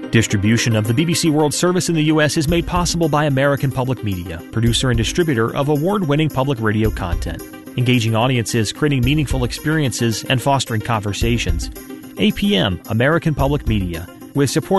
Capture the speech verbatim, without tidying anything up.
Distribution of the B B C World Service in the U S is made possible by American Public Media, producer and distributor of award-winning public radio content, engaging audiences, creating meaningful experiences, and fostering conversations. A P M, American Public Media, with support